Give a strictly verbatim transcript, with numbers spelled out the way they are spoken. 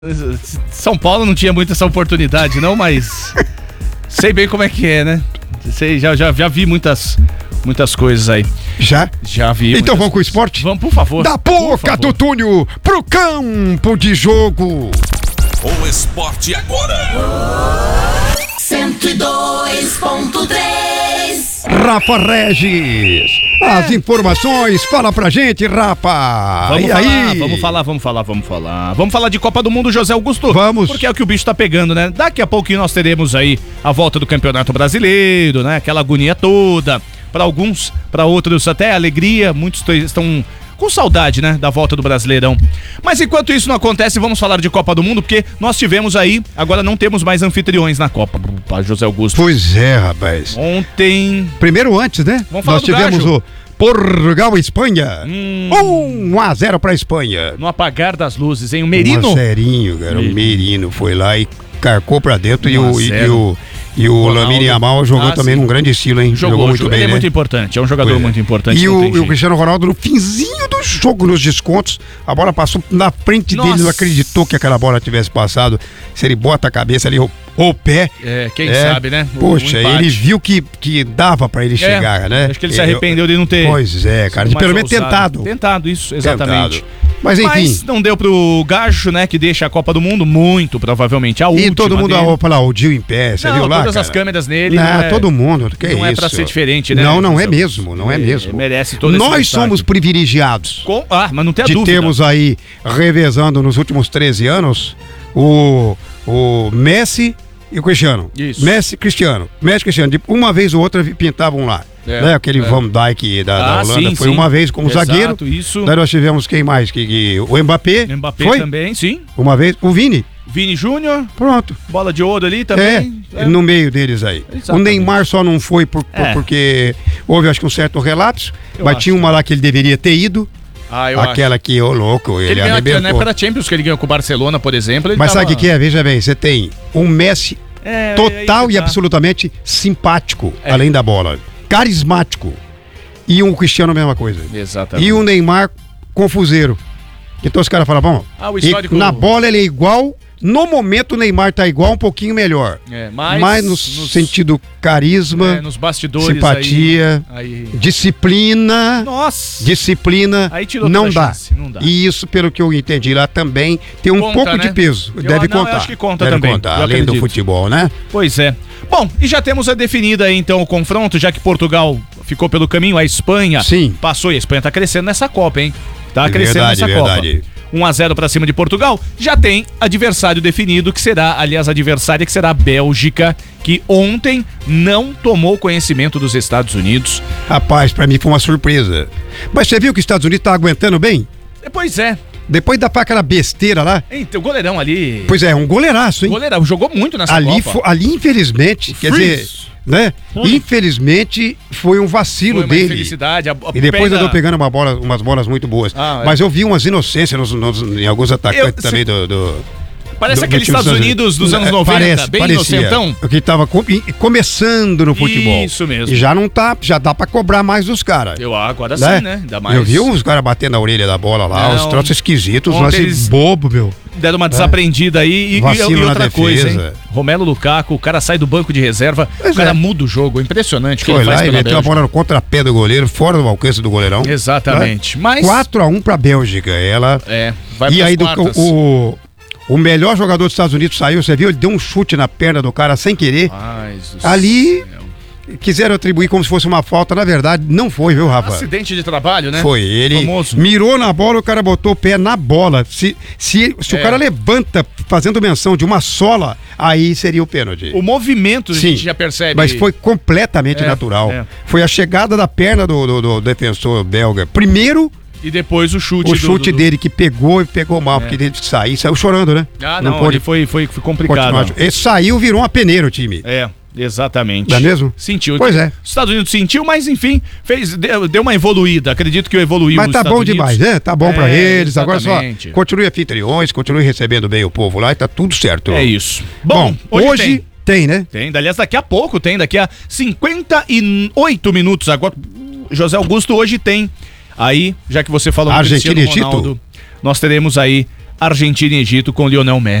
São Paulo não tinha muito essa oportunidade, não, mas sei bem como é que é, né? Sei, já, já, já vi muitas, muitas coisas aí. Já? Já vi. Então vamos com o esporte? Vamos, por favor. Da boca do Túnio pro campo de jogo. O esporte agora. cento e dois ponto três. Rafa Regis, as informações, fala pra gente, Rafa. Vamos e falar, aí? vamos falar, vamos falar, vamos falar. Vamos falar de Copa do Mundo, José Augusto. Vamos. Porque é o que o bicho tá pegando, né? Daqui a pouquinho nós teremos aí a volta do Campeonato Brasileiro, né? Aquela agonia toda. Para alguns, para outros até alegria. Muitos estão com saudade, né, da volta do Brasileirão. Mas enquanto isso não acontece, vamos falar de Copa do Mundo, porque nós tivemos aí, agora não temos mais anfitriões na Copa, José Augusto. Pois é, rapaz. Ontem... Primeiro antes, né? Vamos falar Nós do tivemos Gajo. o Portugal e Espanha. Hum. um a zero pra Espanha. No apagar das luzes, hein? O Merino. Um serinho, cara. O Merino foi lá e carcou pra dentro e um a o, e, zero. e o, e o Ronaldo. Lamine Yamal jogou Ah, também sim. num grande estilo, hein? Jogou, Jogou muito jogou. bem, Ele é né? muito importante, é um jogador Pois é. muito importante. E não o, tem e o jeito. Cristiano Ronaldo, no finzinho do jogo, nos descontos, a bola passou na frente Nossa. dele, não acreditou que aquela bola tivesse passado. Se ele bota a cabeça ali, o, o pé. É, quem é, sabe, né? O- Poxa, o empate. ele viu que, que dava pra ele chegar, né? Acho que ele se arrependeu de não ter. Pois é, cara, de sido pelo mais menos ousado. tentado. Tentado, isso, exatamente. Tentado. Mas enfim. Mas não deu pro Gajo, né, que deixa a Copa do Mundo, muito provavelmente a última E todo mundo, dele. ó, lá, o Dio em pé, você Não, viu lá, todas cara? as câmeras nele. Não, não é, todo mundo, que não é é pra isso? ser diferente, né? Não, não é José? mesmo, não é mesmo. Merece todo esse Nós destaque. somos privilegiados Com... Ah, mas não tem a de dúvida. termos aí, revezando nos últimos treze anos, o, o Messi e o Cristiano. Isso. Messi e Cristiano. Messi e Cristiano. De uma vez ou outra pintavam lá. É, né? Aquele é. Van Dijk da, da Ah, Holanda sim, foi sim. uma vez como Exato, zagueiro. isso. Daí nós tivemos quem mais? Que, que, o Mbappé. Mbappé foi? também, sim. Uma vez. O Vini. Vini Júnior, Pronto. bola de ouro ali É, também. É. no meio deles aí. Exatamente. O Neymar só não foi por, por- É. porque houve, acho que um certo relapso, Eu mas acho tinha uma lá que ele deveria ter ido, Ah, eu aquela que, ô louco, acho. ele, Ele ganhou na arrebentou. época da Champions, que ele ganhou com o Barcelona, por exemplo. Ele Mas tava... sabe o que, que é? Veja bem, você tem um Messi É, total aí que e tá. absolutamente simpático, É. além da bola, carismático, e um Cristiano a mesma coisa. Exatamente. E o Neymar confuseiro. Então os caras falam, bom, Ah, o e histórico- na bola ele é igual, no momento o Neymar tá igual, um pouquinho melhor. É, mas, Mas no nos- sentido carisma, é, nos bastidores simpatia, aí, aí... disciplina, Nossa! disciplina, Aí tirou não toda a dá. chance, não dá. E isso, pelo que eu entendi lá também, tem um Conta, pouco né? de peso. Eu- Deve não, eu contar. acho que conta Deve também, contar, eu além do acredito. futebol, né? Pois é. Bom, e já temos a definida aí, então o confronto, já que Portugal ficou pelo caminho, a Espanha Sim. passou e a Espanha tá crescendo nessa Copa, hein? Tá crescendo Verdade, nessa verdade. Copa. um a zero pra cima de Portugal. Já tem adversário definido, que será, aliás, adversária que será a Bélgica, que ontem não tomou conhecimento dos Estados Unidos. Rapaz, pra mim foi uma surpresa. Mas você viu que os Estados Unidos tá aguentando bem? É, Pois é. Depois da aquela besteira lá. Então, o goleirão ali. Pois é, um goleiraço, hein? Goleirão, jogou muito nessa Ali, Copa. fo- ali infelizmente, quer Freeze. dizer, né? Foi. Infelizmente foi um vacilo Foi uma dele. infelicidade. A, a E depois pega- andou pegando uma bola, umas bolas muito boas. Ah, é. Mas eu vi umas inocências nos, nos- em alguns atacantes Eu- também do, do- Parece do- do aqueles time Estados Unidos dos anos É, noventa, parece, bem parecia. inocentão. O que tava com- e- começando no futebol. Isso mesmo. E já não tá, já dá pra cobrar mais dos caras. Eu agora Né? sim, né? Ainda mais. Eu vi os caras batendo a orelha da bola lá, Não. os troços esquisitos, Ontem lance eles- bobo, meu. Deram uma desaprendida aí e, e- Vacilo e na outra coisa, hein? defesa. Romelu Lukaku, o cara sai do banco de reserva, Pois o cara é. muda o jogo. Impressionante o que Foi ele faz lá e pela meteu a Bélgica. bola no contrapé do goleiro, fora do alcance do goleirão. Exatamente. Né? Mas. quatro a um pra Bélgica. Ela. É, vai E pras aí do, quartas. o, o melhor jogador dos Estados Unidos saiu, você viu? Ele deu um chute na perna do cara sem querer. Mas do Ali- céu. Quiseram atribuir como se fosse uma falta, na verdade, não foi, viu, Rafa? Acidente de trabalho, né? Foi, ele Famoso. mirou na bola, o cara botou o pé na bola. Se, se, se É. o cara levanta fazendo menção de uma sola, aí seria o pênalti. O movimento a Sim, gente já percebe. mas foi completamente É, natural. é. Foi a chegada da perna do, do- do defensor belga. Primeiro, E depois o chute. o do- chute do- dele que pegou e pegou mal, É. porque ele saiu, saiu chorando, né? Ah, não, pôde ele foi, foi, foi complicado. continuar. Ele saiu, virou uma peneira o time. É, exatamente. Não é mesmo? Sentiu. Pois é. Os Estados Unidos sentiu, mas enfim, fez, deu, deu uma evoluída. Acredito que evoluiu Mas os tá Estados bom Unidos. demais, né? Tá bom pra É, eles. Agora só exatamente. continue anfitriões, continue recebendo bem o povo lá e tá tudo certo. É isso. Bom, Bom, hoje, hoje, tem. tem, né? Tem, aliás, daqui a pouco tem, daqui a cinquenta e oito minutos agora. José Augusto, hoje tem aí, já que você falou do Argentina Cristiano e Egito. Ronaldo, nós teremos aí Argentina e Egito com Lionel Messi.